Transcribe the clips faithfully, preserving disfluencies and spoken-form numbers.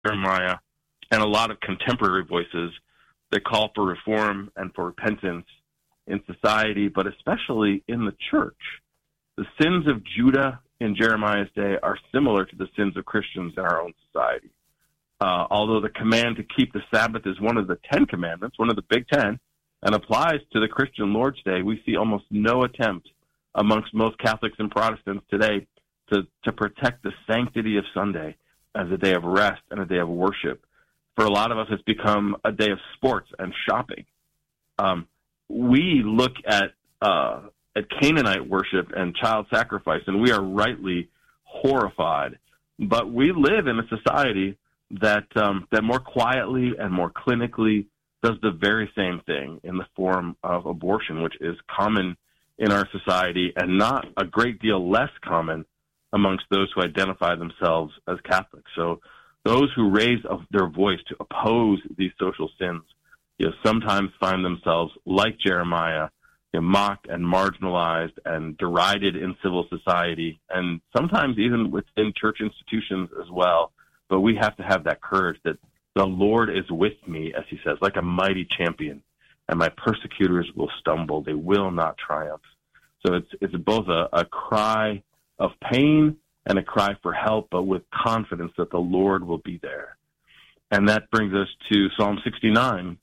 Jeremiah and a lot of contemporary voices that call for reform and for repentance in society, but especially in the church. The sins of Judah in Jeremiah's day are similar to the sins of Christians in our own society. Uh, although the command to keep the Sabbath is one of the Ten Commandments, one of the Big Ten, and applies to the Christian Lord's Day, we see almost no attempt amongst most Catholics and Protestants today to, to protect the sanctity of Sunday as a day of rest and a day of worship. For a lot of us, it's become a day of sports and shopping. Um, we look at uh, at Canaanite worship and child sacrifice, and we are rightly horrified. But we live in a society that um, that more quietly and more clinically does the very same thing in the form of abortion, which is common in our society and not a great deal less common amongst those who identify themselves as Catholics. So those who raise their voice to oppose these social sins, you know, sometimes find themselves, like Jeremiah, you know, mocked and marginalized and derided in civil society, and sometimes even within church institutions as well. But we have to have that courage that the Lord is with me, as he says, like a mighty champion, and my persecutors will stumble. They will not triumph. So it's it's both a, a cry of pain and a cry for help, but with confidence that the Lord will be there. And that brings us to Psalm sixty-nine.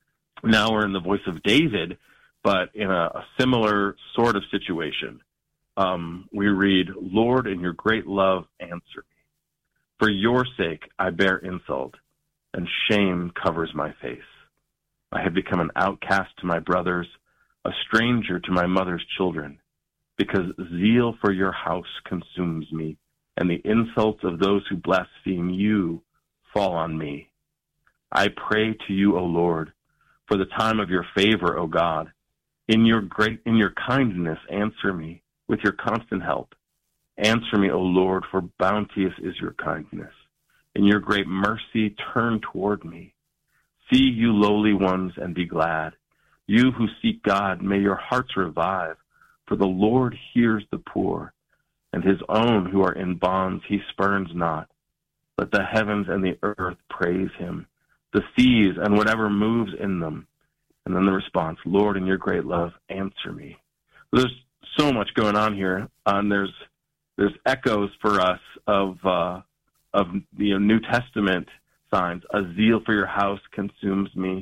Now we're in the voice of David, but in a, a similar sort of situation. Um, we read, Lord, in your great love, answer me. For your sake, I bear insult, and shame covers my face. I have become an outcast to my brothers, a stranger to my mother's children, because zeal for your house consumes me, and the insults of those who blaspheme you fall on me. I pray to you, O Lord, for the time of your favor, O God. In your great, in your kindness, answer me with your constant help. Answer me, O Lord, for bounteous is your kindness. In your great mercy, turn toward me. See, you lowly ones, and be glad. You who seek God, may your hearts revive. For the Lord hears the poor, and his own who are in bonds he spurns not. Let the heavens and the earth praise him, the seas and whatever moves in them. And then the response, Lord, in your great love, answer me. There's so much going on here, and there's there's echoes for us of uh, of the New Testament signs. A zeal for your house consumes me.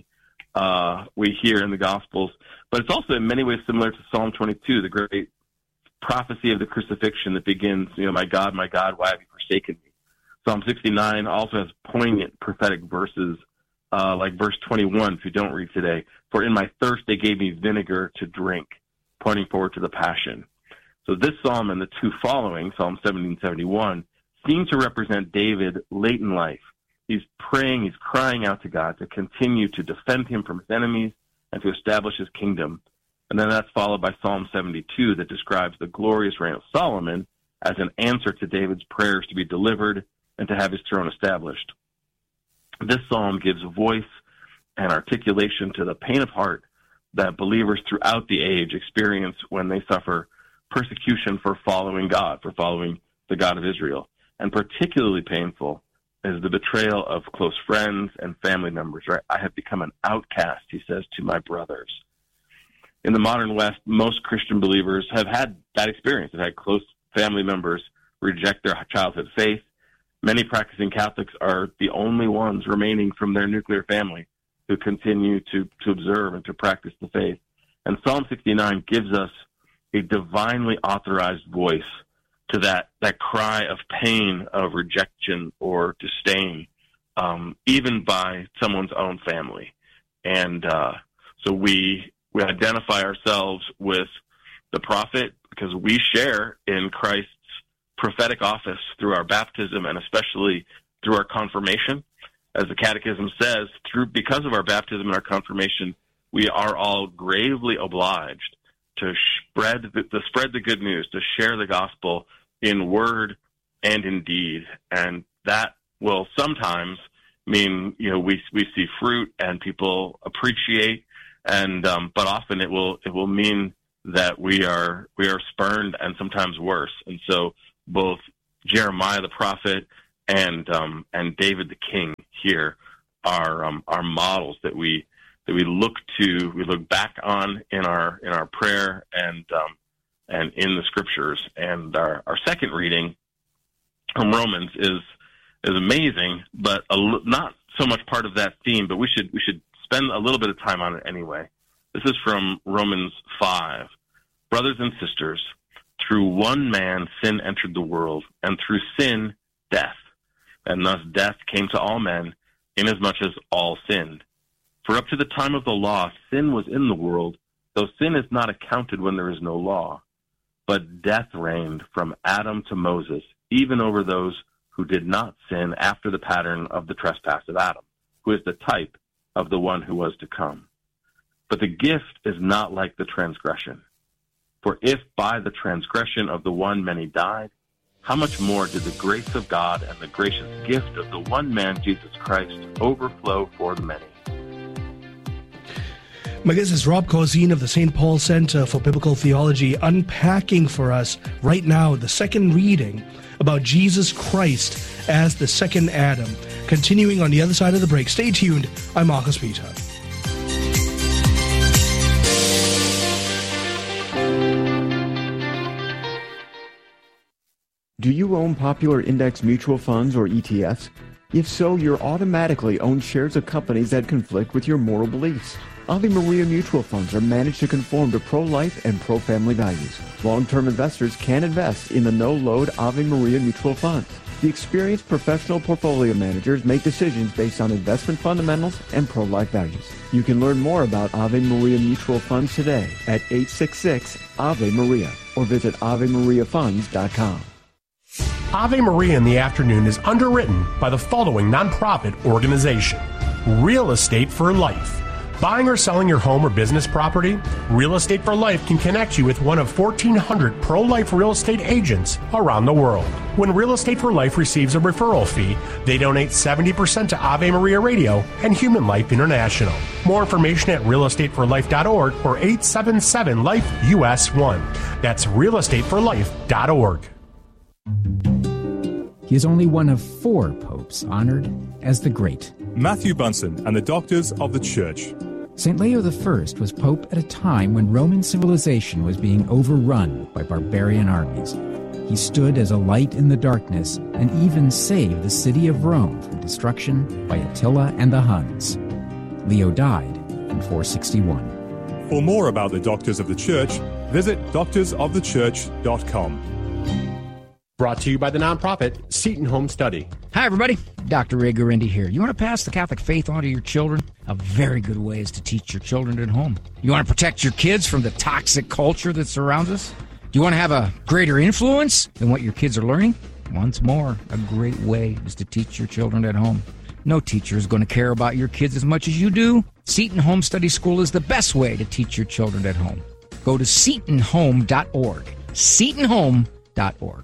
Uh, we hear in the Gospels, but it's also in many ways similar to Psalm twenty-two, the great prophecy of the crucifixion that begins, you know, my God, my God, why have you forsaken me? Psalm sixty-nine also has poignant prophetic verses, uh, like verse twenty-one, if you don't read today, for in my thirst they gave me vinegar to drink, pointing forward to the passion. So this psalm and the two following, Psalm seventy and seventy-one, seem to represent David late in life. He's praying, he's crying out to God to continue to defend him from his enemies and to establish his kingdom. And then that's followed by Psalm seventy-two that describes the glorious reign of Solomon as an answer to David's prayers to be delivered and to have his throne established. This psalm gives voice and articulation to the pain of heart that believers throughout the age experience when they suffer persecution for following God, for following the God of Israel. And particularly painful is the betrayal of close friends and family members, right? I have become an outcast, he says, to my brothers. In the modern West, most Christian believers have had that experience. They've had close family members reject their childhood faith. Many practicing Catholics are the only ones remaining from their nuclear family who continue to, to observe and to practice the faith. And Psalm sixty-nine gives us a divinely authorized voice to that, that cry of pain, of rejection or disdain, um, even by someone's own family. And uh, so we we identify ourselves with the prophet because we share in Christ's prophetic office through our baptism and especially through our confirmation. As the Catechism says, through because of our baptism and our confirmation, we are all gravely obliged to spread the, to spread the good news, to share the gospel in word and in deed. And that will sometimes mean, you know, we we see fruit and people appreciate, and um, but often it will it will mean that we are we are spurned and sometimes worse. And so both Jeremiah the prophet and um, and David the king here are um, are models that we that we look to, we look back on in our in our prayer and um, and in the scriptures. And our, our second reading from Romans is is amazing, but a, not so much part of that theme. But we should we should spend a little bit of time on it anyway. This is from Romans five. Brothers and sisters, through one man sin entered the world, and through sin death. And thus death came to all men, inasmuch as all sinned. For up to the time of the law, sin was in the world, though sin is not accounted when there is no law. But death reigned from Adam to Moses, even over those who did not sin after the pattern of the trespass of Adam, who is the type of the one who was to come. But the gift is not like the transgression. For if by the transgression of the one many died, how much more did the grace of God and the gracious gift of the one man, Jesus Christ, overflow for the many? My guest is Rob Corzine of the Saint Paul Center for Biblical Theology, unpacking for us right now the second reading about Jesus Christ as the second Adam. Continuing on the other side of the break. Stay tuned. I'm Marcus Peter. Do you own popular index mutual funds or E T Fs? If so, you're automatically own shares of companies that conflict with your moral beliefs. Ave Maria mutual funds are managed to conform to pro-life and pro-family values. Long-term investors can invest in the no-load Ave Maria mutual funds. The experienced professional portfolio managers make decisions based on investment fundamentals and pro-life values. You can learn more about Ave Maria mutual funds today at eight six six Ave Maria or visit ave maria funds dot com. Ave Maria in the Afternoon is underwritten by the following nonprofit organization: Real Estate for Life. Buying or selling your home or business property? Real Estate for Life can connect you with one of fourteen hundred pro-life real estate agents around the world. When Real Estate for Life receives a referral fee, they donate seventy percent to Ave Maria Radio and Human Life International. More information at real estate for life dot org or eight seven seven life U S one. That's real estate for life dot org. He is only one of four popes honored as the Great. Matthew Bunsen and the Doctors of the Church. Saint Leo the First was pope at a time when Roman civilization was being overrun by barbarian armies. He stood as a light in the darkness and even saved the city of Rome from destruction by Attila and the Huns. Leo died in four sixty-one. For more about the Doctors of the Church, visit doctors of the church dot com. Brought to you by the nonprofit Seton Home Study. Hi, everybody. Doctor Ray Guarendi here. You want to pass the Catholic faith on to your children? A very good way is to teach your children at home. You want to protect your kids from the toxic culture that surrounds us? Do you want to have a greater influence than what your kids are learning? Once more, a great way is to teach your children at home. No teacher is going to care about your kids as much as you do. Seton Home Study School is the best way to teach your children at home. Go to seton home dot org. seton home dot org.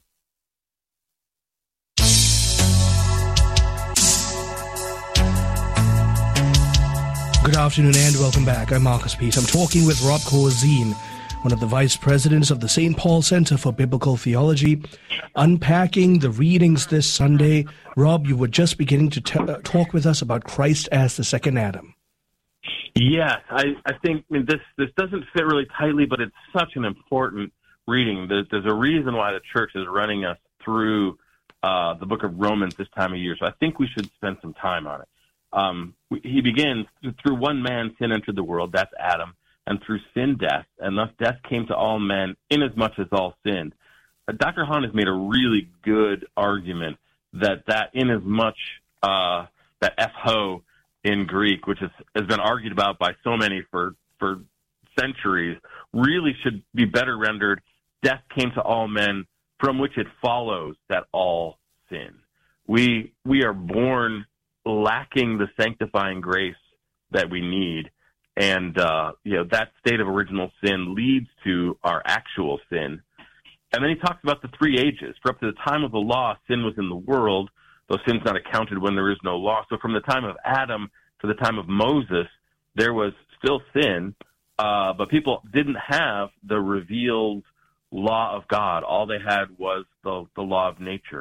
Good afternoon and welcome back. I'm Marcus Peter. I'm talking with Rob Corzine, one of the vice presidents of the Saint Paul Center for Biblical Theology, unpacking the readings this Sunday. Rob, you were just beginning to t- uh, talk with us about Christ as the second Adam. Yes, I, I think I mean, this this doesn't fit really tightly, but it's such an important reading. There's, there's a reason why the church is running us through uh, the book of Romans this time of year, so I think we should spend some time on it. Um, he begins, through one man sin entered the world, that's Adam, and through sin death, and thus death came to all men inasmuch as all sinned. Uh, Doctor Hahn has made a really good argument that that inasmuch, uh, that epho in Greek, which is, has been argued about by so many for, for centuries, really should be better rendered, death came to all men, from which it follows that all sin. We, we are born lacking the sanctifying grace that we need, and uh, you know that state of original sin leads to our actual sin. And then he talks about the three ages. For up to the time of the law, sin was in the world, though sin's not accounted when there is no law. So from the time of Adam to the time of Moses, there was still sin, uh, but people didn't have the revealed law of God. All they had was the, the law of nature.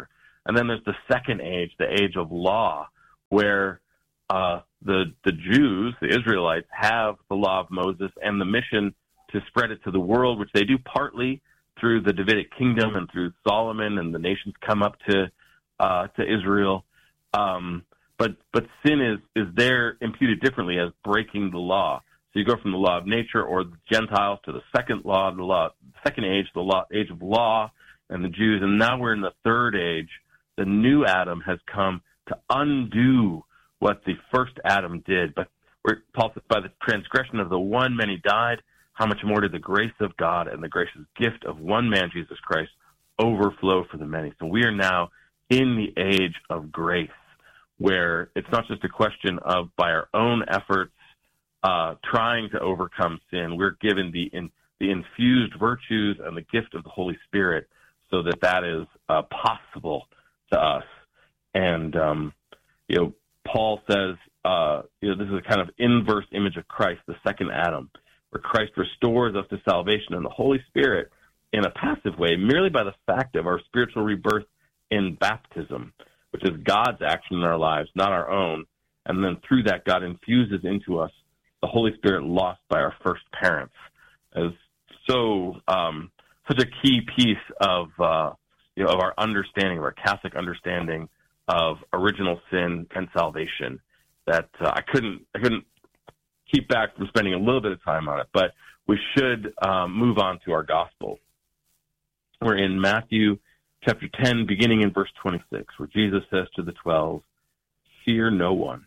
And then there's the second age, the age of law, where uh, the the Jews, the Israelites, have the law of Moses and the mission to spread it to the world, which they do partly through the Davidic kingdom and through Solomon, and the nations come up to uh, to Israel. Um, but but sin is is there imputed differently as breaking the law. So you go from the law of nature or the Gentiles to the second law, the law, second age, the law, age of law, and the Jews, and now we're in the third age. The new Adam has come to undo what the first Adam did. But where Paul says, by the transgression of the one, many died. How much more did the grace of God and the gracious gift of one man, Jesus Christ, overflow for the many? So we are now in the age of grace, where it's not just a question of by our own efforts uh, trying to overcome sin. We're given the in, the infused virtues and the gift of the Holy Spirit so that that is uh, possible to us. And, um, you know, Paul says, uh, you know, this is a kind of inverse image of Christ, the second Adam, where Christ restores us to salvation and the Holy Spirit in a passive way, merely by the fact of our spiritual rebirth in baptism, which is God's action in our lives, not our own. And then through that, God infuses into us the Holy Spirit lost by our first parents, as so um, such a key piece of uh, you know of our understanding, of our Catholic understanding of original sin and salvation, that uh, I couldn't I couldn't keep back from spending a little bit of time on it. But we should um, move on to our gospel. We're in Matthew chapter ten, beginning in verse twenty-six, where Jesus says to the twelve, "Fear no one.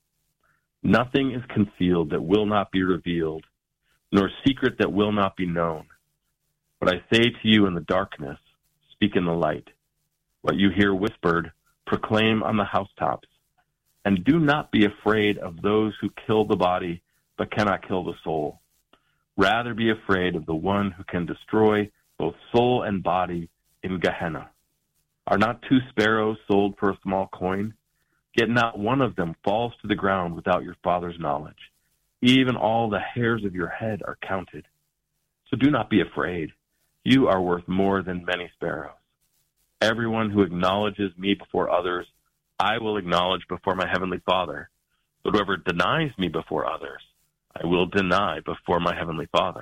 Nothing is concealed that will not be revealed, nor secret that will not be known. What I say to you in the darkness, speak in the light. What you hear whispered, proclaim on the housetops. And do not be afraid of those who kill the body, but cannot kill the soul. Rather be afraid of the one who can destroy both soul and body in Gehenna. Are not two sparrows sold for a small coin? Yet not one of them falls to the ground without your Father's knowledge. Even all the hairs of your head are counted. So do not be afraid. You are worth more than many sparrows. Everyone who acknowledges me before others, I will acknowledge before my heavenly Father. But whoever denies me before others, I will deny before my heavenly Father."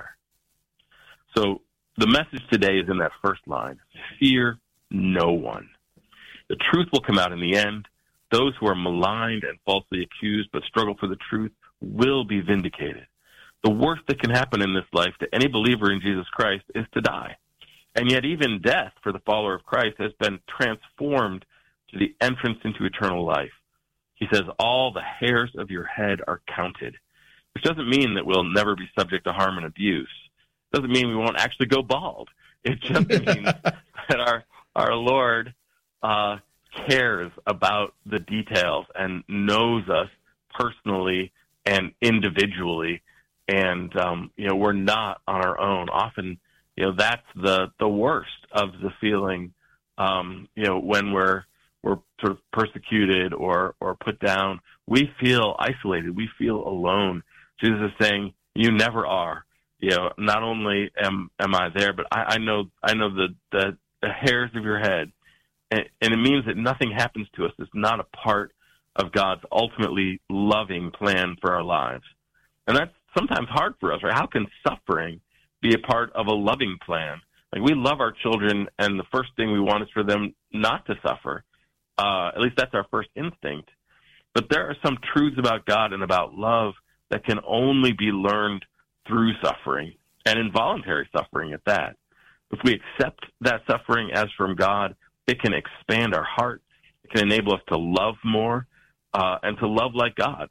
So the message today is in that first line: fear no one. The truth will come out in the end. Those who are maligned and falsely accused but struggle for the truth will be vindicated. The worst that can happen in this life to any believer in Jesus Christ is to die. And yet even death for the follower of Christ has been transformed to the entrance into eternal life. He says, all the hairs of your head are counted, which doesn't mean that we'll never be subject to harm and abuse. It doesn't mean we won't actually go bald. It just means that our, our Lord uh, cares about the details and knows us personally and individually. And, um, you know, we're not on our own. Often, you know, that's the, the worst of the feeling, um, you know, when we're, we're sort of persecuted or, or put down. We feel isolated. We feel alone. Jesus is saying, you never are. You know, not only am, am I there, but I, I know, I know the, the, the hairs of your head. And, and it means that nothing happens to us that's not a part of God's ultimately loving plan for our lives. And that's sometimes hard for us, right? How can suffering be a part of a loving plan? Like, we love our children, and the first thing we want is for them not to suffer. Uh, at least that's our first instinct. But there are some truths about God and about love that can only be learned through suffering, and involuntary suffering at that. If we accept that suffering as from God, it can expand our heart. It can enable us to love more uh, and to love like God.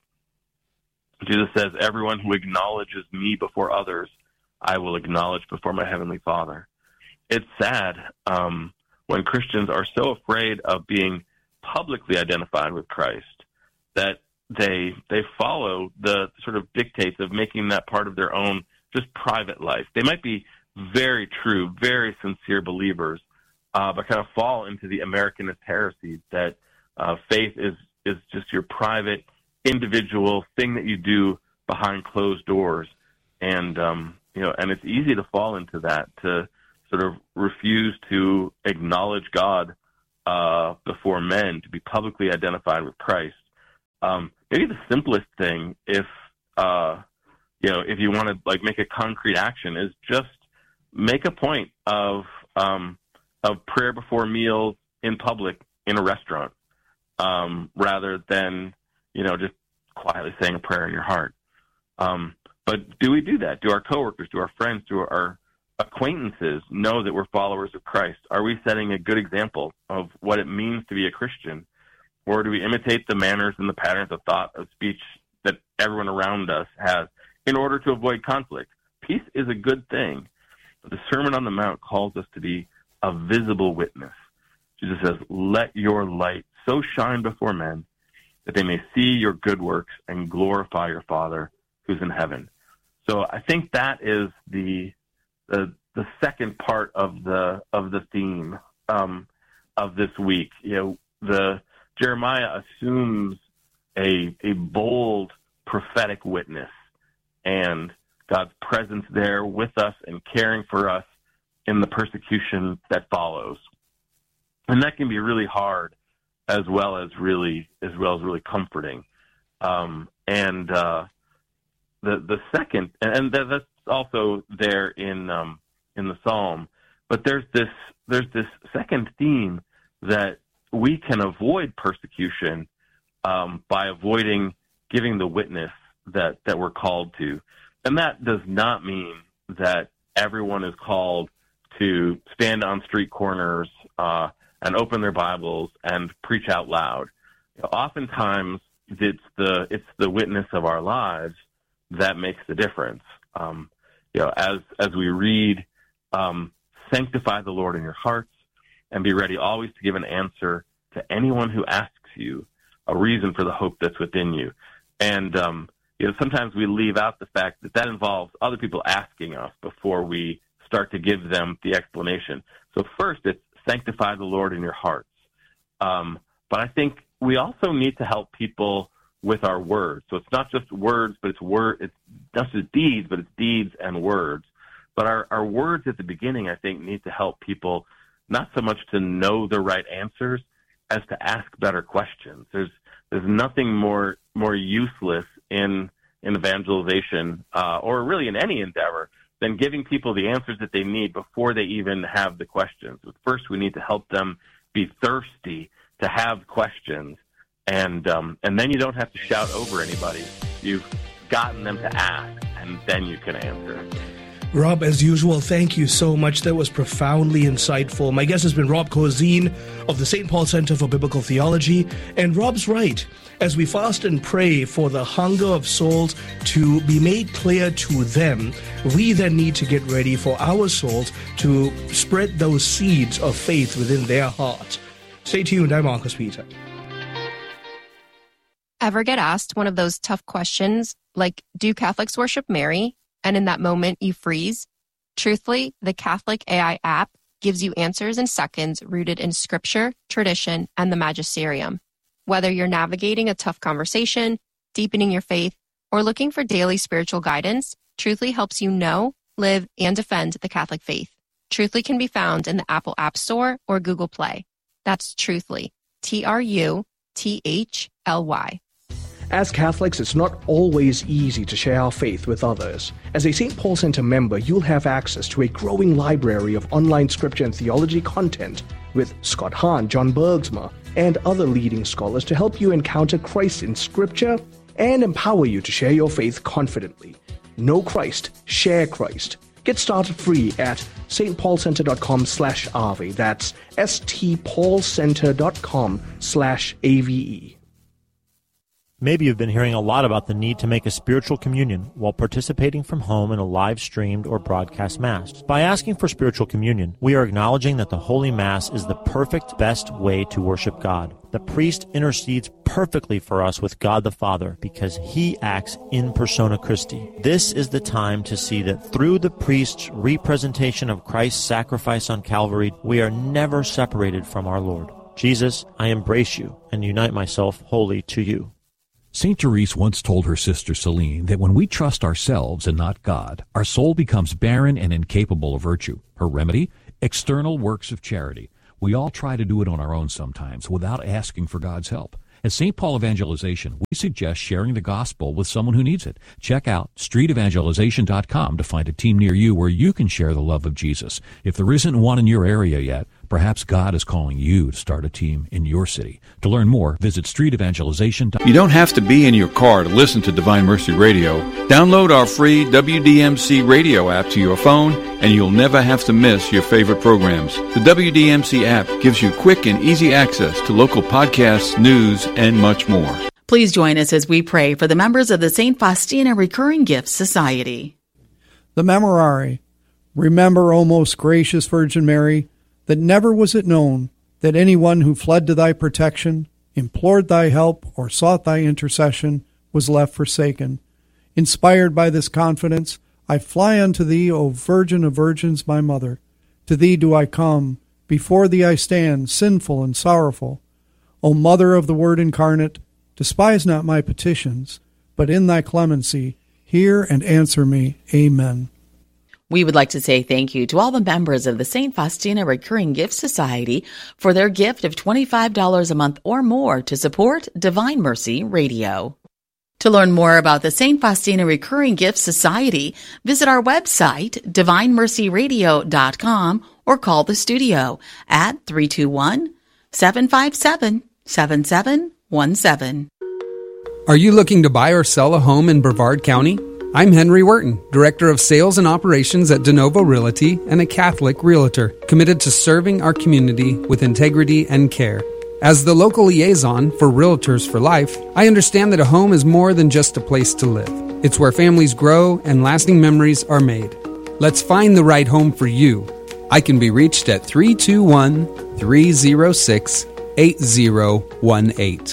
Jesus says, everyone who acknowledges me before others, I will acknowledge before my heavenly Father. It's sad um, when Christians are so afraid of being publicly identified with Christ that they they follow the sort of dictates of making that part of their own just private life. They might be very true, very sincere believers, uh, but kind of fall into the Americanist heresy that uh, faith is, is just your private, individual thing that you do behind closed doors. And, um, you know, and it's easy to fall into that, to sort of refuse to acknowledge God uh, before men, to be publicly identified with Christ. Um, maybe the simplest thing, if uh, you know, if you want to like make a concrete action, is just make a point of um, of prayer before meals in public in a restaurant, um, rather than, you know, just quietly saying a prayer in your heart. Um, but do we do that? Do our coworkers, do our friends, do our acquaintances know that we're followers of Christ? Are we setting a good example of what it means to be a Christian? Or do we imitate the manners and the patterns of thought, of speech that everyone around us has in order to avoid conflict? Peace is a good thing, but the Sermon on the Mount calls us to be a visible witness. Jesus says, let your light so shine before men that they may see your good works and glorify your Father who's in heaven. So I think that is the the, the second part of the of the theme um, of this week. You know, the Jeremiah assumes a a bold prophetic witness and God's presence there with us and caring for us in the persecution that follows. And that can be really hard as well as really as well as really comforting. Um, and uh, the the second, and that's also there in um, in the Psalm, but there's this there's this second theme that we can avoid persecution um, by avoiding giving the witness that, that we're called to. And that does not mean that everyone is called to stand on street corners uh, and open their Bibles and preach out loud. You know, oftentimes, it's the it's the witness of our lives that makes the difference. Um, you know, as as we read, um, sanctify the Lord in your hearts, and be ready always to give an answer to anyone who asks you a reason for the hope that's within you. And um, you know, sometimes we leave out the fact that that involves other people asking us before we start to give them the explanation. So first, it's sanctify the Lord in your hearts. Um, but I think we also need to help people with our words. So it's not just words, but it's word. It's not just deeds, but it's deeds and words. But our, our words at the beginning, I think, need to help people not so much to know the right answers as to ask better questions. There's there's nothing more more useless in in evangelization uh, or really in any endeavor than giving people the answers that they need before they even have the questions. But first, we need to help them be thirsty to have questions, and um, and then you don't have to shout over anybody. You've gotten them to ask, and then you can answer. Rob, as usual, thank you so much. That was profoundly insightful. My guest has been Rob Corzine of the Saint Paul Center for Biblical Theology. And Rob's right. As we fast and pray for the hunger of souls to be made clear to them, we then need to get ready for our souls to spread those seeds of faith within their heart. Stay tuned. I'm Marcus Peter. Ever get asked one of those tough questions like, do Catholics worship Mary? And in that moment, you freeze? Truthfully, the Catholic A I app gives you answers in seconds rooted in scripture, tradition, and the magisterium. Whether you're navigating a tough conversation, deepening your faith, or looking for daily spiritual guidance, Truthfully helps you know, live, and defend the Catholic faith. Truthfully can be found in the Apple App Store or Google Play. That's Truthfully, T R U T H L Y. As Catholics, it's not always easy to share our faith with others. As a Saint Paul Center member, you'll have access to a growing library of online scripture and theology content with Scott Hahn, John Bergsma, and other leading scholars to help you encounter Christ in Scripture and empower you to share your faith confidently. Know Christ, share Christ. Get started free at stpaulcenter.com slash AVE. That's stpaulcenter.com slash AVE. Maybe you've been hearing a lot about the need to make a spiritual communion while participating from home in a live-streamed or broadcast Mass. By asking for spiritual communion, we are acknowledging that the Holy Mass is the perfect, best way to worship God. The priest intercedes perfectly for us with God the Father because he acts in persona Christi. This is the time to see that through the priest's representation of Christ's sacrifice on Calvary, we are never separated from our Lord. Jesus, I embrace you and unite myself wholly to you. Saint Therese once told her sister Celine that when we trust ourselves and not God, our soul becomes barren and incapable of virtue. Her remedy? External works of charity. We all try to do it on our own sometimes without asking for God's help. At Saint Paul Evangelization, we suggest sharing the gospel with someone who needs it. Check out street evangelization dot com to find a team near you where you can share the love of Jesus. If there isn't one in your area yet, perhaps God is calling you to start a team in your city. To learn more, visit street evangelization dot com. You don't have to be in your car to listen to Divine Mercy Radio. Download our free W D M C radio app to your phone, and you'll never have to miss your favorite programs. The W D M C app gives you quick and easy access to local podcasts, news, and much more. Please join us as we pray for the members of the Saint Faustina Recurring Gifts Society. The Memorare. Remember, O most gracious Virgin Mary, that never was it known that anyone who fled to thy protection, implored thy help, or sought thy intercession was left forsaken. Inspired by this confidence, I fly unto thee, O Virgin of Virgins, my Mother. To thee do I come, before thee I stand, sinful and sorrowful. O Mother of the Word incarnate, despise not my petitions, but in thy clemency hear and answer me. Amen. We would like to say thank you to all the members of the Saint Faustina Recurring Gift Society for their gift of twenty-five dollars a month or more to support Divine Mercy Radio. To learn more about the Saint Faustina Recurring Gift Society, visit our website, divine mercy radio dot com, or call the studio at three two one, seven five seven, seven seven one seven. Are you looking to buy or sell a home in Brevard County? I'm Henry Wharton, Director of Sales and Operations at DeNovo Realty and a Catholic Realtor, committed to serving our community with integrity and care. As the local liaison for Realtors for Life, I understand that a home is more than just a place to live. It's where families grow and lasting memories are made. Let's find the right home for you. I can be reached at three two one, three zero six, eight zero one eight.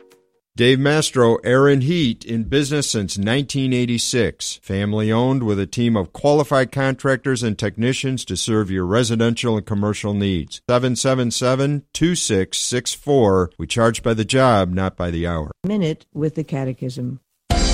Dave Mastro, Aaron Heat, in business since nineteen eighty-six. Family owned with a team of qualified contractors and technicians to serve your residential and commercial needs. seven seven seven, two six six four. We charge by the job, not by the hour. Minute with the Catechism.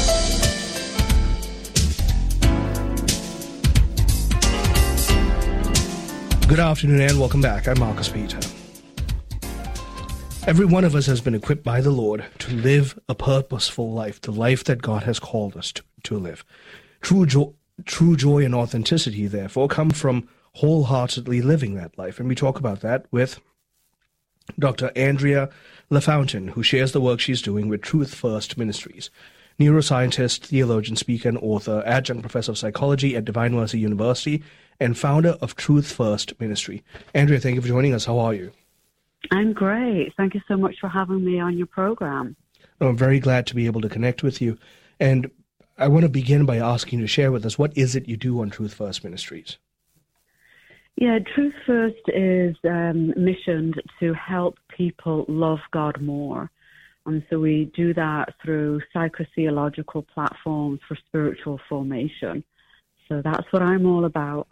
Good afternoon and welcome back. I'm Marcus Peter. Every one of us has been equipped by the Lord to live a purposeful life, the life that God has called us to, to live. True joy, true joy and authenticity, therefore, come from wholeheartedly living that life. And we talk about that with Doctor Andrea LaFountain, who shares the work she's doing with Truth First Ministries. Neuroscientist, theologian, speaker, and author, adjunct professor of psychology at Divine Mercy University, and founder of Truth First Ministry. Andrea, thank you for joining us. How are you? I'm great. Thank you so much for having me on your program. I'm very glad to be able to connect with you. And I want to begin by asking you to share with us, what is it you do on Truth First Ministries? Yeah, Truth First is um, missioned to help people love God more. And so we do that through psychotheological platforms for spiritual formation. So that's what I'm all about.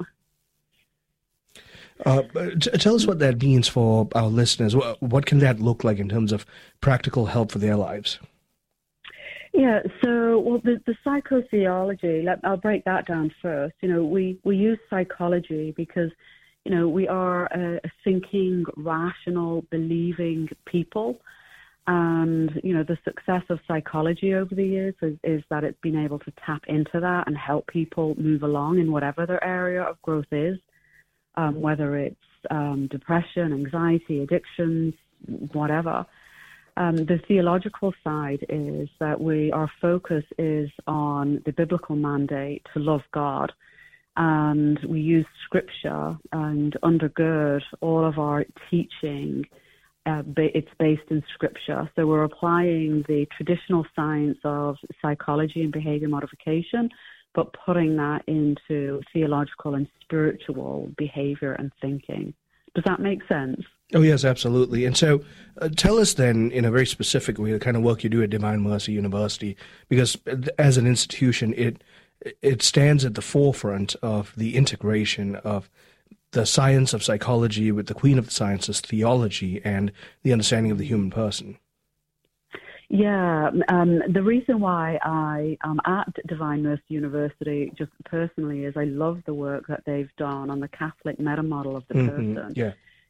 Uh, t- tell us what that means for our listeners. What, what can that look like in terms of practical help for their lives? Yeah, so well, the, the psychotheology, let, I'll break that down first. You know, we, we use psychology because, you know, we are a, a thinking, rational, believing people. And, you know, the success of psychology over the years is, is that it's been able to tap into that and help people move along in whatever their area of growth is. Um, whether it's um, depression, anxiety, addictions, whatever. Um, the theological side is that we our focus is on the biblical mandate to love God, and we use Scripture and undergird all of our teaching. Uh, ba- it's based in Scripture, so we're applying the traditional science of psychology and behavior modification, but putting that into theological and spiritual behavior and thinking. Does that make sense? Oh, yes, absolutely. And so uh, tell us then, in a very specific way, the kind of work you do at Divine Mercy University, because as an institution, it it stands at the forefront of the integration of the science of psychology with the queen of the sciences, theology, and the understanding of the human person. Yeah, um, the reason why I am at Divine Mercy University, just personally, is I love the work that they've done on the Catholic meta model of the mm-hmm. person. Yeah.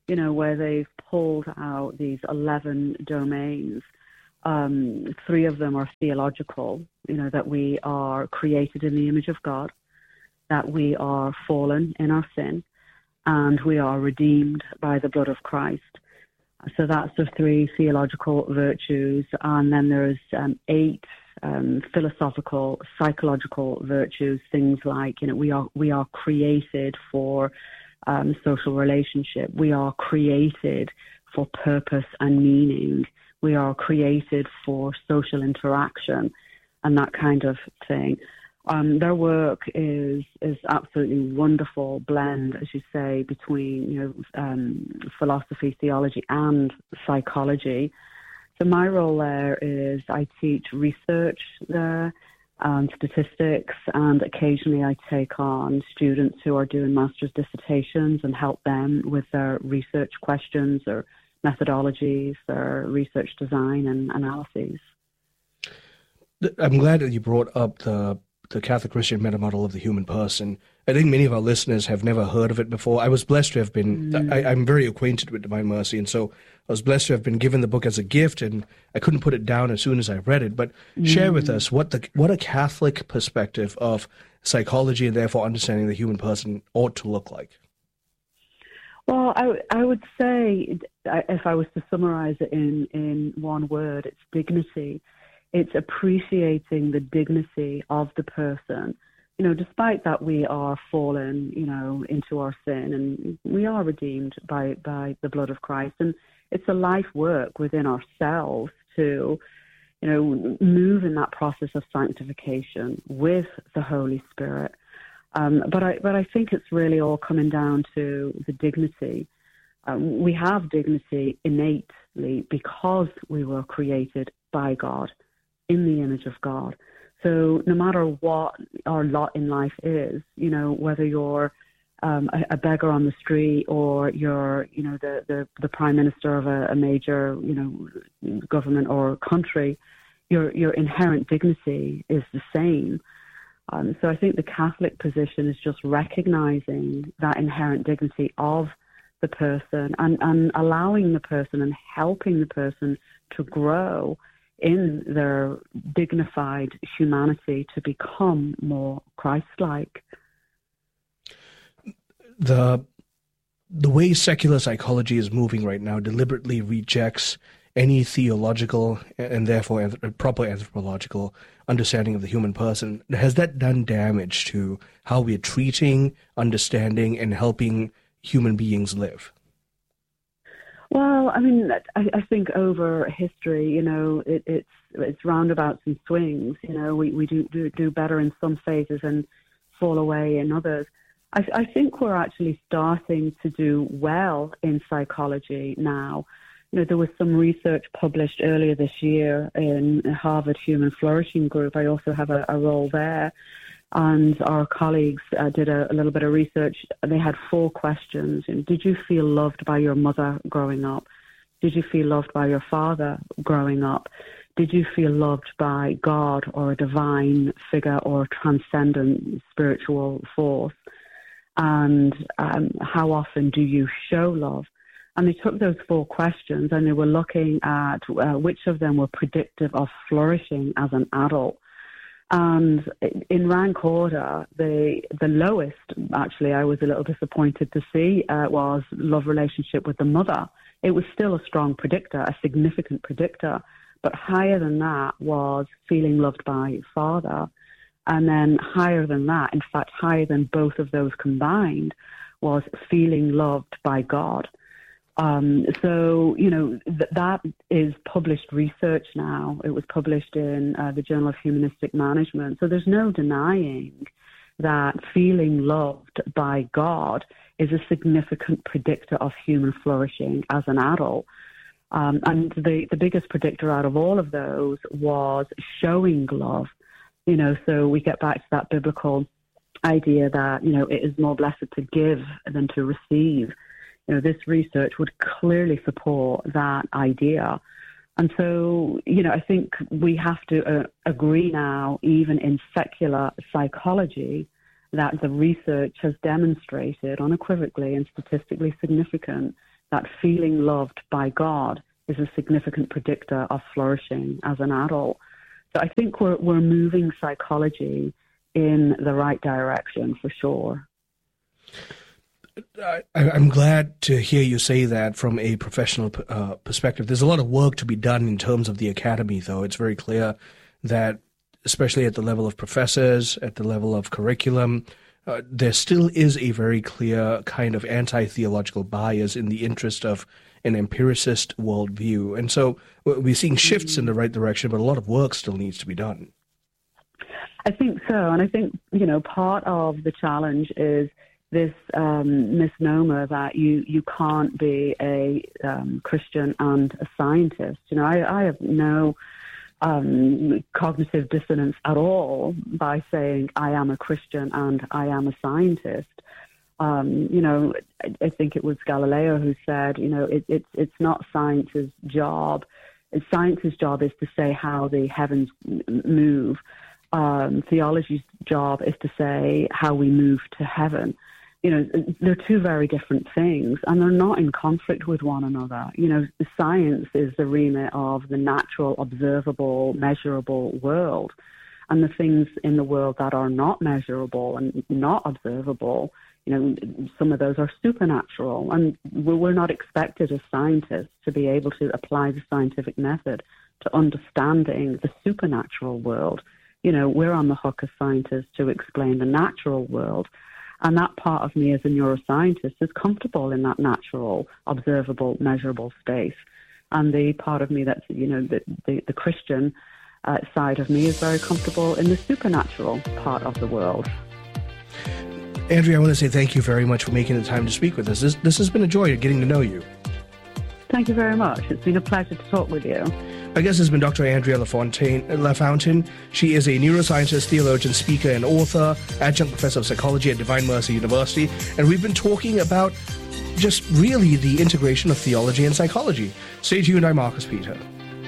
you know, where they've pulled out these eleven domains. Um, three of them are theological, you know, that we are created in the image of God, that we are fallen in our sin, and we are redeemed by the blood of Christ. So that's the three theological virtues. And then there's um, eight um, philosophical, psychological virtues, things like, you know, we are we are created for um, social relationship. We are created for purpose and meaning. We are created for social interaction and that kind of thing. Um, their work is is absolutely wonderful blend, as you say, between you know um, philosophy, theology, and psychology. So my role there is I teach research there, and statistics, and occasionally I take on students who are doing master's dissertations and help them with their research questions or methodologies, their research design and analyses. I'm glad that you brought up the the Catholic Christian meta model of the human person. I think many of our listeners have never heard of it before. I was blessed to have been, mm. I, I'm very acquainted with Divine Mercy, and so I was blessed to have been given the book as a gift, and I couldn't put it down as soon as I read it. But mm. share with us what the what a Catholic perspective of psychology and therefore understanding the human person ought to look like. Well, I, I would say, if I was to summarize it in, in one word, it's dignity. It's appreciating the dignity of the person. You know, despite that we are fallen, you know, into our sin, and we are redeemed by, by the blood of Christ. And it's a life work within ourselves to, you know, move in that process of sanctification with the Holy Spirit. Um, but I but I think it's really all coming down to the dignity. Um, we have dignity innately because we were created by God, in the image of God. So no matter what our lot in life is, you know, whether you're um, a, a beggar on the street or you're, you know, the, the, the prime minister of a, a major, you know, government or country, your your inherent dignity is the same. Um, so I think the Catholic position is just recognizing that inherent dignity of the person and, and allowing the person and helping the person to grow in their dignified humanity to become more Christ-like. The the way secular psychology is moving right now deliberately rejects any theological and therefore anth- proper anthropological understanding of the human person. Has that done damage to how we're treating, understanding, and helping human beings live? Well, I mean, I, I think over history, you know, it, it's it's roundabouts and swings. You know, we, we do, do do better in some phases and fall away in others. I, I think we're actually starting to do well in psychology now. You know, there was some research published earlier this year in Harvard Human Flourishing Group. I also have a, a role there. And our colleagues uh, did a, a little bit of research. They had four questions. Did you feel loved by your mother growing up? Did you feel loved by your father growing up? Did you feel loved by God or a divine figure or transcendent spiritual force? And um, how often do you show love? And they took those four questions and they were looking at uh, which of them were predictive of flourishing as an adult. And in rank order, the the lowest, actually, I was a little disappointed to see, uh, was love relationship with the mother. It was still a strong predictor, a significant predictor, but higher than that was feeling loved by father. And then higher than that, in fact, higher than both of those combined, was feeling loved by God. Um, so, you know, th- that is published research now. It was published in uh, the Journal of Humanistic Management. So there's no denying that feeling loved by God is a significant predictor of human flourishing as an adult. Um, and the, the biggest predictor out of all of those was showing love. You know, so we get back to that biblical idea that, you know, it is more blessed to give than to receive. You know, this research would clearly support that idea. And so, you know, I think we have to uh, agree now, even in secular psychology, that the research has demonstrated unequivocally and statistically significant that feeling loved by God is a significant predictor of flourishing as an adult. So I think we're we're moving psychology in the right direction for sure. I, I'm glad to hear you say that from a professional uh, perspective. There's a lot of work to be done in terms of the academy, though. It's very clear that, especially at the level of professors, at the level of curriculum, uh, there still is a very clear kind of anti-theological bias in the interest of an empiricist worldview. And so we're seeing shifts in the right direction, but a lot of work still needs to be done. I think so. And I think, you know, part of the challenge is this um, misnomer that you, you can't be a um, Christian and a scientist. You know, I, I have no um, cognitive dissonance at all by saying I am a Christian and I am a scientist. Um, you know, I, I think it was Galileo who said, you know, it, it's it's not science's job. Science's job is to say how the heavens move. Um, theology's job is to say how we move to heaven. You know, they're two very different things, and they're not in conflict with one another. You know, science is the remit of the natural, observable, measurable world, and the things in the world that are not measurable and not observable, you know, some of those are supernatural, and we're not expected as scientists to be able to apply the scientific method to understanding the supernatural world. You know, we're on the hook as scientists to explain the natural world. And that part of me as a neuroscientist is comfortable in that natural, observable, measurable space. And the part of me that's, you know, the, the, the Christian uh, side of me is very comfortable in the supernatural part of the world. Andrea, I want to say thank you very much for making the time to speak with us. This, this has been a joy getting to know you. Thank you very much. It's been a pleasure to talk with you. My guest has been Doctor Andrea LaFontaine, LaFountain. She is a neuroscientist, theologian, speaker, and author, adjunct professor of psychology at Divine Mercy University. And we've been talking about just really the integration of theology and psychology. Stay tuned. I'm Marcus Peter.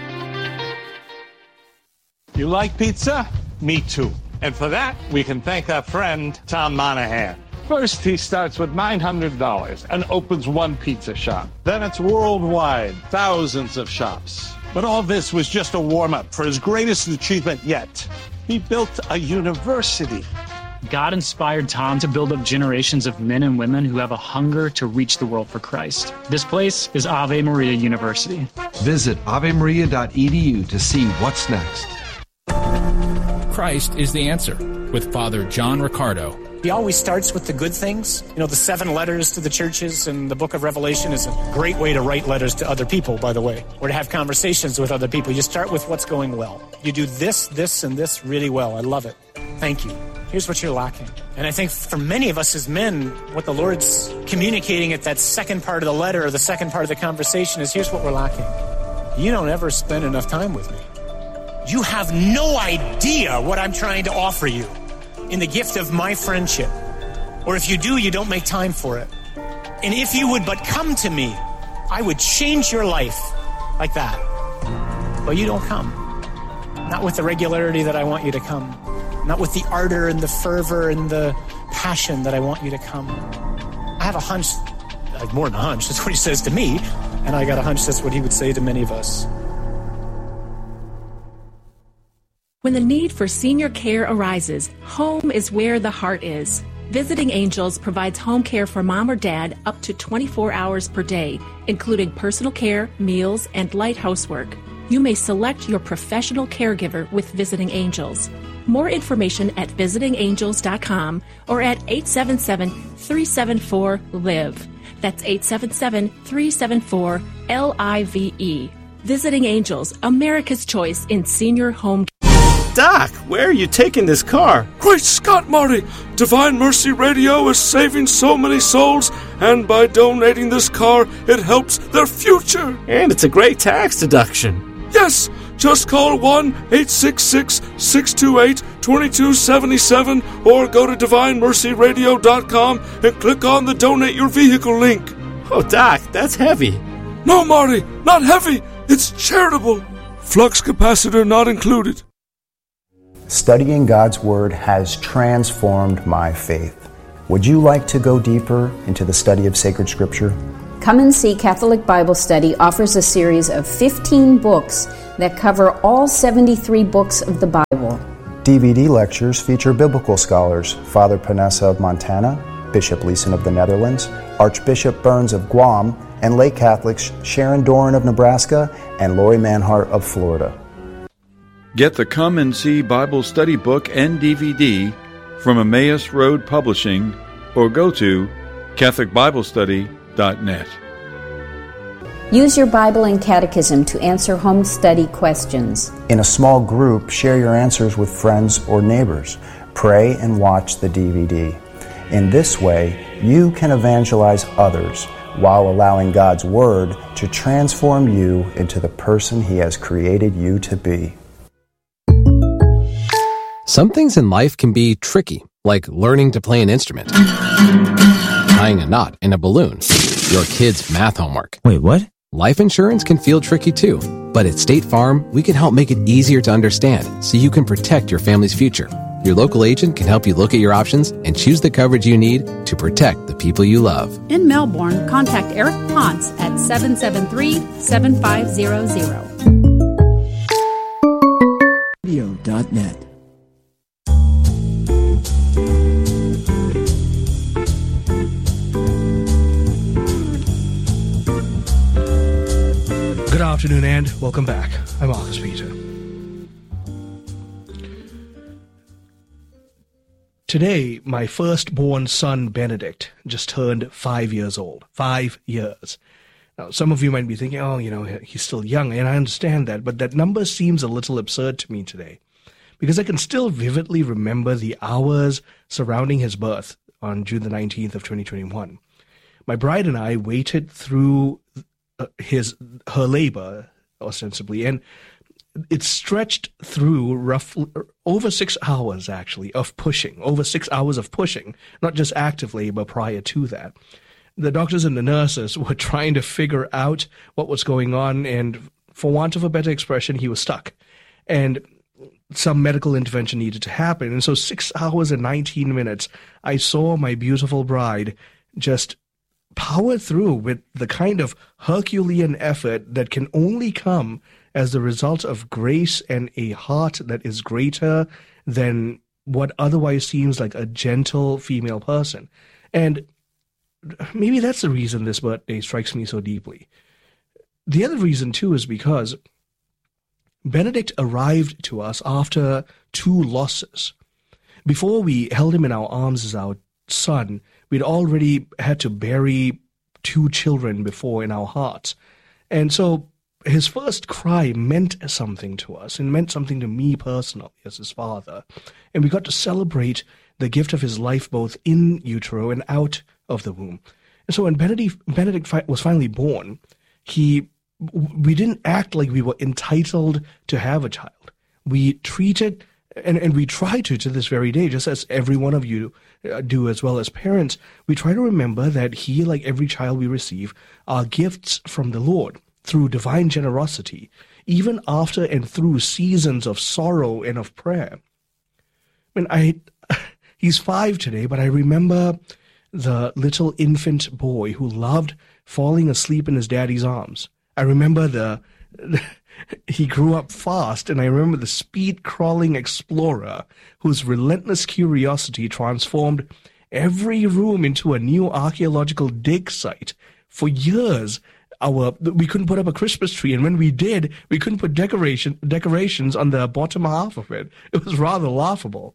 You like pizza? Me too. And for that, we can thank our friend, Tom Monahan. First, he starts with nine hundred dollars and opens one pizza shop. Then it's worldwide, thousands of shops. But all this was just a warm-up for his greatest achievement yet. He built a university. God inspired Tom to build up generations of men and women who have a hunger to reach the world for Christ. This place is Ave Maria University. Visit ave maria dot e d u to see what's next. Christ is the answer with Father John Riccardo. He always starts with the good things. You know, the seven letters to the churches and the book of Revelation is a great way to write letters to other people, by the way, or to have conversations with other people. You start with what's going well. You do this, this, and this really well. I love it. Thank you. Here's what you're lacking. And I think for many of us as men, what the Lord's communicating at that second part of the letter or the second part of the conversation is, here's what we're lacking. You don't ever spend enough time with me. You have no idea what I'm trying to offer you in the gift of my friendship. Or if you do, you don't make time for it. And if you would but come to me, I would change your life like that. But you don't come. Not with the regularity that I want you to come. Not with the ardor and the fervor and the passion that I want you to come. I have a hunch, like more than a hunch, that's what he says to me. And I got a hunch that's what he would say to many of us. When the need for senior care arises, home is where the heart is. Visiting Angels provides home care for mom or dad up to twenty-four hours per day, including personal care, meals, and light housework. You may select your professional caregiver with Visiting Angels. More information at visiting angels dot com or at eight seven seven, three seven four, L I V E. That's eight seven seven, three seven four, L I V E. Visiting Angels, America's choice in senior home care. Doc, where are you taking this car? Great Scott, Marty! Divine Mercy Radio is saving so many souls, and by donating this car, it helps their future. And it's a great tax deduction. Yes! Just call one eight six six, six two eight, two two seven seven or go to divine mercy radio dot com and click on the Donate Your Vehicle link. Oh, Doc, that's heavy. No, Marty, not heavy. It's charitable. Flux capacitor not included. Studying God's Word has transformed my faith. Would you like to go deeper into the study of sacred Scripture? Come and See Catholic Bible Study offers a series of fifteen books that cover all seventy-three books of the Bible. D V D lectures feature biblical scholars Father Panessa of Montana, Bishop Leeson of the Netherlands, Archbishop Burns of Guam, and lay Catholics Sharon Doran of Nebraska and Lori Manhart of Florida. Get the Come and See Bible Study book and D V D from Emmaus Road Publishing or go to Catholic Bible Study dot net. Use your Bible and Catechism to answer home study questions. In a small group, share your answers with friends or neighbors. Pray and watch the D V D. In this way, you can evangelize others while allowing God's Word to transform you into the person He has created you to be. Some things in life can be tricky, like learning to play an instrument, tying a knot in a balloon, your kid's math homework. Wait, what? Life insurance can feel tricky too, but at State Farm, we can help make it easier to understand so you can protect your family's future. Your local agent can help you look at your options and choose the coverage you need to protect the people you love. In Melbourne, contact Eric Ponce at seven seven three, seven five zero zero. radio dot net. Good afternoon and welcome back. I'm Marcus Peter. Today, my firstborn son, Benedict, just turned five years old. Five years. Now, some of you might be thinking, oh, you know, he's still young, and I understand that, but that number seems a little absurd to me today, because I can still vividly remember the hours surrounding his birth on June the nineteenth of twenty twenty-one. My bride and I waited through uh, his her labor, ostensibly, and it stretched through roughly over six hours, actually, of pushing, over six hours of pushing, not just active labor prior to that. The doctors and the nurses were trying to figure out what was going on, and for want of a better expression, he was stuck. And some medical intervention needed to happen. And so six hours and nineteen minutes, I saw my beautiful bride just power through with the kind of Herculean effort that can only come as the result of grace and a heart that is greater than what otherwise seems like a gentle female person. And maybe that's the reason this birthday strikes me so deeply. The other reason, too, is because Benedict arrived to us after two losses. Before we held him in our arms as our son, we'd already had to bury two children before in our hearts. And so his first cry meant something to us, and meant something to me personally as his father. And we got to celebrate the gift of his life both in utero and out of the womb. And so when Benedict, Benedict was finally born, he we didn't act like we were entitled to have a child. We treated, and, and we try to to this very day, just as every one of you do as well as parents, we try to remember that he, like every child we receive, are gifts from the Lord through divine generosity, even after and through seasons of sorrow and of prayer. I mean, I, he's five today, but I remember the little infant boy who loved falling asleep in his daddy's arms. I remember the, the he grew up fast, and I remember the speed-crawling explorer whose relentless curiosity transformed every room into a new archaeological dig site. For years, our we couldn't put up a Christmas tree, and when we did, we couldn't put decoration decorations on the bottom half of it. It was rather laughable.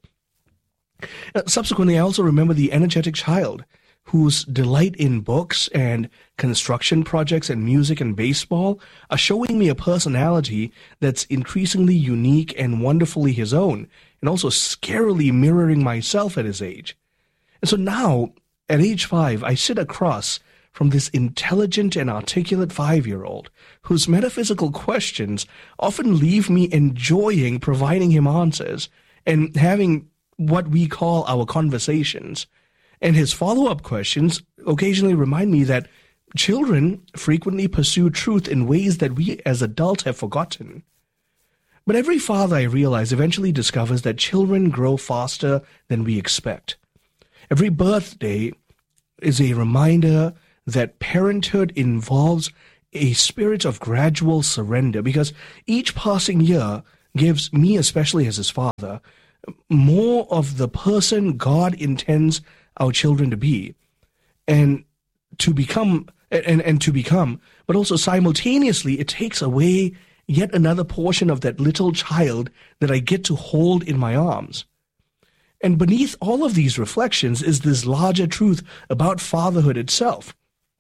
Uh, subsequently, I also remember the energetic child whose delight in books and construction projects and music and baseball are showing me a personality that's increasingly unique and wonderfully his own, and also scarily mirroring myself at his age. And so now, at age five, I sit across from this intelligent and articulate five-year-old whose metaphysical questions often leave me enjoying providing him answers and having what we call our conversations. And his follow-up questions occasionally remind me that children frequently pursue truth in ways that we as adults have forgotten. But every father, I realize, eventually discovers that children grow faster than we expect. Every birthday is a reminder that parenthood involves a spirit of gradual surrender, because each passing year gives me, especially as his father, more of the person God intends our children to be and to become and, and to become, but also simultaneously it takes away yet another portion of that little child that I get to hold in my arms. And beneath all of these reflections is this larger truth about fatherhood itself.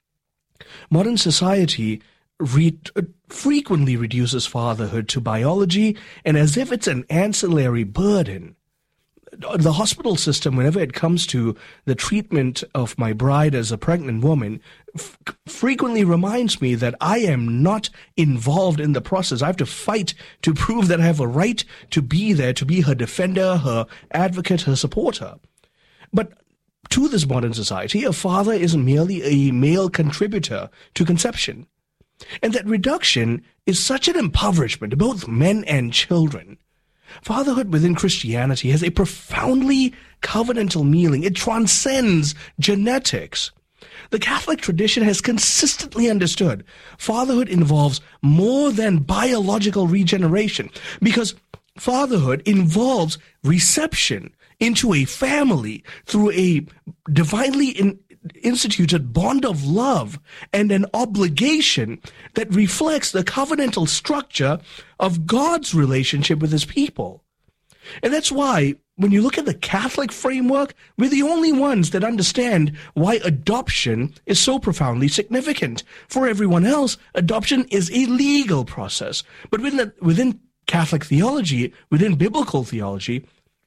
Modern society re- frequently reduces fatherhood to biology and as if it's an ancillary burden. The hospital system, whenever it comes to the treatment of my bride as a pregnant woman, f- frequently reminds me that I am not involved in the process. I have to fight to prove that I have a right to be there, to be her defender, her advocate, her supporter. But to this modern society, a father is merely a male contributor to conception. And that reduction is such an impoverishment to both men and children. Fatherhood within Christianity has a profoundly covenantal meaning. It transcends genetics. The Catholic tradition has consistently understood fatherhood involves more than biological regeneration, because fatherhood involves reception into a family through a divinely in, instituted bond of love and an obligation that reflects the covenantal structure of God's relationship with his people. And that's why when you look at the Catholic framework, we're the only ones that understand why adoption is so profoundly significant. For everyone else, adoption is a legal process. But within, within Catholic theology, within biblical theology,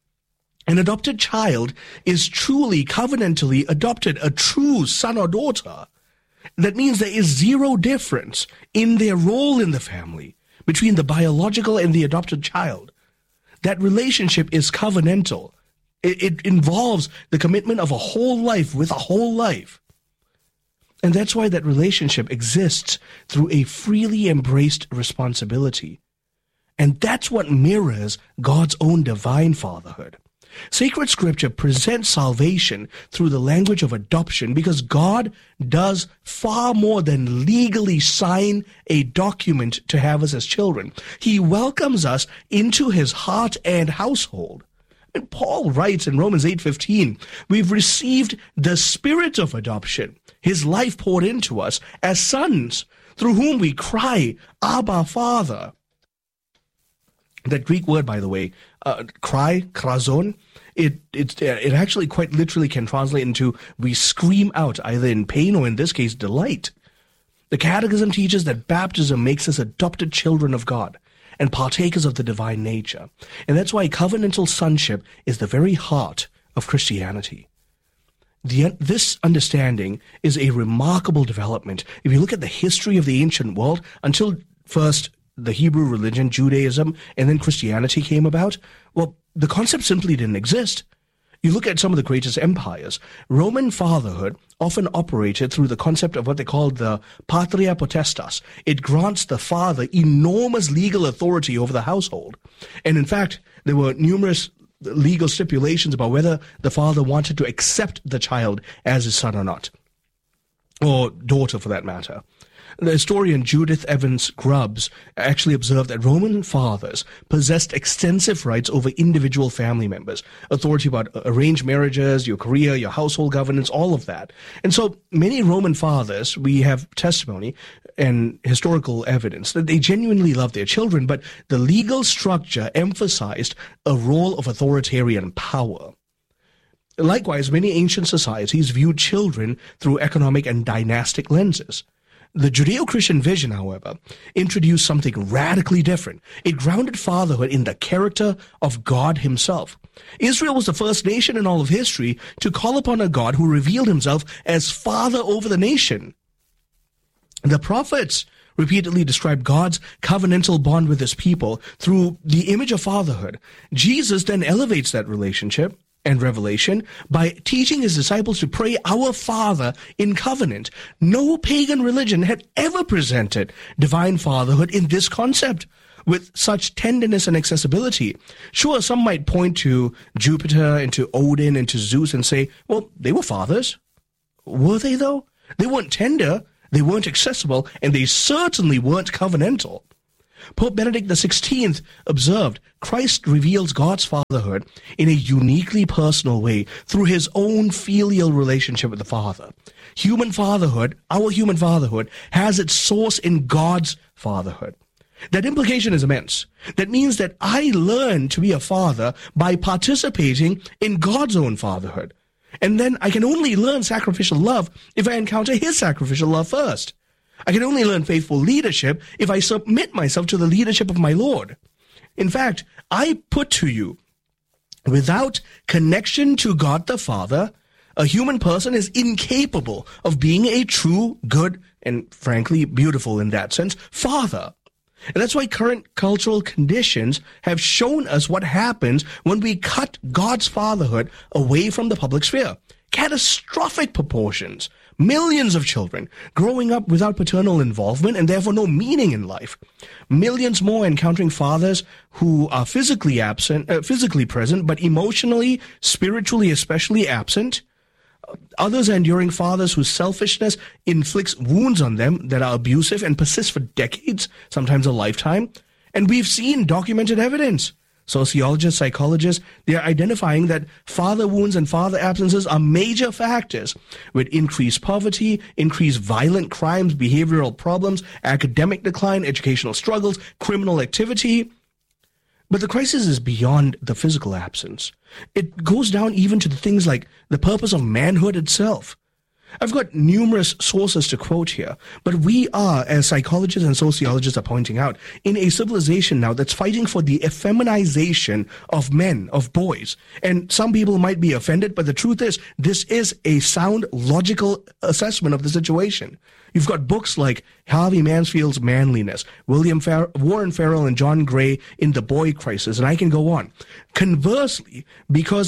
an adopted child is truly covenantally adopted, a true son or daughter. That means there is zero difference in their role in the family between the biological and the adopted child. That relationship is covenantal. It, it involves the commitment of a whole life with a whole life. And that's why that relationship exists through a freely embraced responsibility. And that's what mirrors God's own divine fatherhood. Sacred Scripture presents salvation through the language of adoption because God does far more than legally sign a document to have us as children. He welcomes us into his heart and household. And Paul writes in Romans eight fifteen, we've received the spirit of adoption, his life poured into us as sons, through whom we cry, Abba, Father. That Greek word, by the way, uh, cry, krazon, it, it, it actually quite literally can translate into we scream out, either in pain or in this case, delight. The Catechism teaches that baptism makes us adopted children of God and partakers of the divine nature. And that's why covenantal sonship is the very heart of Christianity. The, this understanding is a remarkable development. If you look at the history of the ancient world, until first the Hebrew religion, Judaism, and then Christianity came about, well, the concept simply didn't exist. You look at some of the greatest empires. Roman fatherhood often operated through the concept of what they called the patria potestas. It grants the father enormous legal authority over the household. And in fact, there were numerous legal stipulations about whether the father wanted to accept the child as his son or not, or daughter for that matter. The historian Judith Evans Grubbs actually observed that Roman fathers possessed extensive rights over individual family members, authority about arranged marriages, your career, your household governance, all of that. And so many Roman fathers, we have testimony and historical evidence that they genuinely loved their children, but the legal structure emphasized a role of authoritarian power. Likewise, many ancient societies viewed children through economic and dynastic lenses. The Judeo-Christian vision, however, introduced something radically different. It grounded fatherhood in the character of God himself. Israel was the first nation in all of history to call upon a God who revealed himself as father over the nation. The prophets repeatedly described God's covenantal bond with his people through the image of fatherhood. Jesus then elevates that relationship and revelation by teaching his disciples to pray, Our Father in covenant. No pagan religion had ever presented divine fatherhood in this concept with such tenderness and accessibility. Sure, some might point to Jupiter and to Odin and to Zeus and say, well, they were fathers. Were they though? They weren't tender, they weren't accessible, and they certainly weren't covenantal. Pope Benedict the sixteenth observed, Christ reveals God's fatherhood in a uniquely personal way through his own filial relationship with the Father. Human fatherhood, our human fatherhood, has its source in God's fatherhood. That implication is immense. That means that I learn to be a father by participating in God's own fatherhood. And then I can only learn sacrificial love if I encounter his sacrificial love first. I can only learn faithful leadership if I submit myself to the leadership of my Lord. In fact, I put to you, without connection to God the Father, a human person is incapable of being a true, good, and frankly, beautiful in that sense, father. And that's why current cultural conditions have shown us what happens when we cut God's fatherhood away from the public sphere. Catastrophic proportions. Millions of children growing up without paternal involvement and therefore no meaning in life. Millions more encountering fathers who are physically absent, uh, physically present, but emotionally, spiritually especially absent. Others are enduring fathers whose selfishness inflicts wounds on them that are abusive and persist for decades, sometimes a lifetime. And we've seen documented evidence. Sociologists, psychologists, they are identifying that father wounds and father absences are major factors with increased poverty, increased violent crimes, behavioral problems, academic decline, educational struggles, criminal activity. But the crisis is beyond the physical absence. It goes down even to the things like the purpose of manhood itself. I've got numerous sources to quote here, but we are, as psychologists and sociologists are pointing out, in a civilization now that's fighting for the effeminization of men, of boys. And some people might be offended, but the truth is, this is a sound, logical assessment of the situation. You've got books like Harvey Mansfield's Manliness, William Fer- Warren Farrell and John Gray in The Boy Crisis, and I can go on. Conversely, because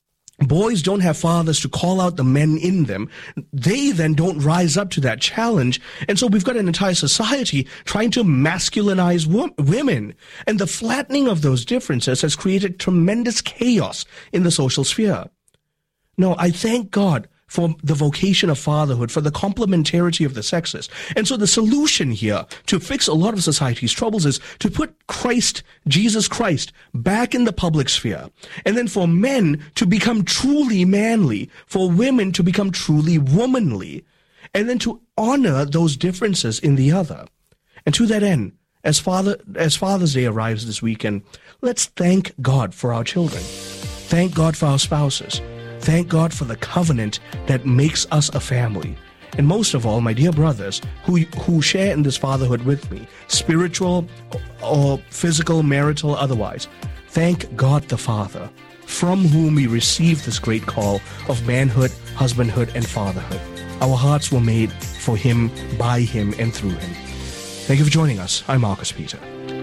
boys don't have fathers to call out the men in them, they then don't rise up to that challenge. And so we've got an entire society trying to masculinize wo- women. And the flattening of those differences has created tremendous chaos in the social sphere. No, I thank God for the vocation of fatherhood, for the complementarity of the sexes. And so the solution here to fix a lot of society's troubles is to put Christ, Jesus Christ, back in the public sphere. And then for men to become truly manly, for women to become truly womanly, and then to honor those differences in the other. And to that end, as Father, as Father's Day arrives this weekend, let's thank God for our children. Thank God for our spouses. Thank God for the covenant that makes us a family. And most of all, my dear brothers, who who share in this fatherhood with me, spiritual or physical, marital, otherwise, thank God the Father, from whom we receive this great call of manhood, husbandhood, and fatherhood. Our hearts were made for Him, by Him, and through Him. Thank you for joining us. I'm Marcus Peter.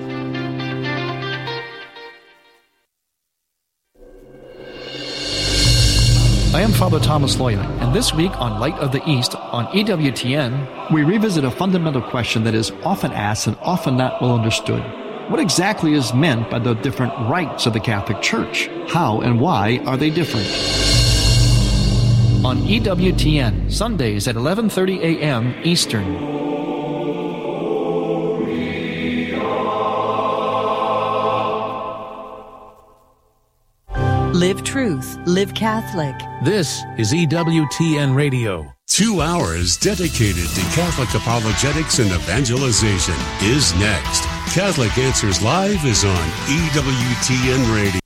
I am Father Thomas Loya, and this week on Light of the East on E W T N, we revisit a fundamental question that is often asked and often not well understood. What exactly is meant by the different rites of the Catholic Church? How and why are they different? On E W T N, Sundays at eleven thirty a.m. Eastern. Live truth, live Catholic. This is E W T N Radio. Two hours dedicated to Catholic apologetics and evangelization is next. Catholic Answers Live is on E W T N Radio.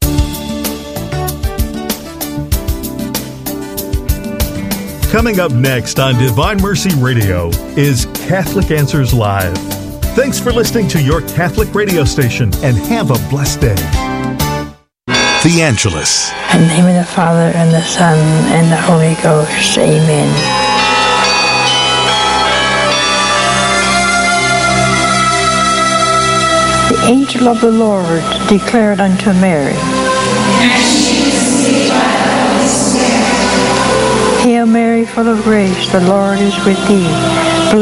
Coming up next on Divine Mercy Radio is Catholic Answers Live. Thanks for listening to your Catholic radio station and have a blessed day. The Angelus. In the name of the Father, and the Son, and the Holy Ghost. Amen. The angel of the Lord declared unto Mary, Hail Mary, full of grace, the Lord is with thee.